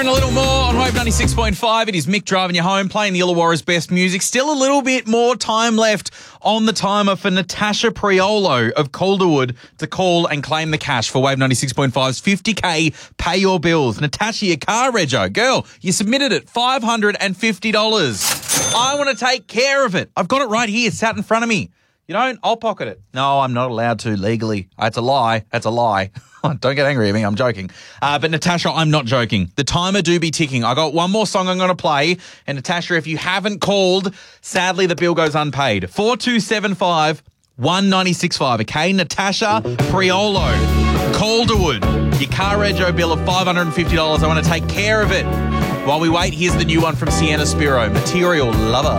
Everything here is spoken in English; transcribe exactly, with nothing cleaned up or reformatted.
And a little more on Wave ninety-six point five. It is Mick driving you home, playing the Illawarra's best music. Still a little bit more time left on the timer for Natasha Priolo of Calderwood to call and claim the cash for Wave ninety-six point five's fifty K Pay Your Bills. Natasha, your car rego. Girl, you submitted it, five hundred fifty dollars. I want to take care of it. I've got it right here, sat in front of me. You don't? I'll pocket it. No, I'm not allowed to legally. That's a lie. That's a lie. Don't get angry at me. I'm joking. Uh, but Natasha, I'm not joking. The timer do be ticking. I got one more song I'm going to play. And Natasha, if you haven't called, sadly the bill goes unpaid. four two seven five, one nine six five. Okay, Natasha Priolo, Calderwood. Your car rego bill of five hundred fifty dollars. I want to take care of it. While we wait, here's the new one from Sienna Spiro, Material Lover.